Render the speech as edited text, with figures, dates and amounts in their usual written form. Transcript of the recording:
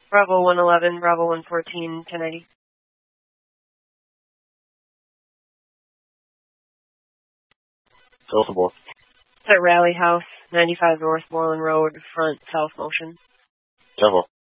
Bravo 111, Bravo 114, 1090. Delta 4. It's at Rally House, 95 North Moreland Road, front south motion. Devil.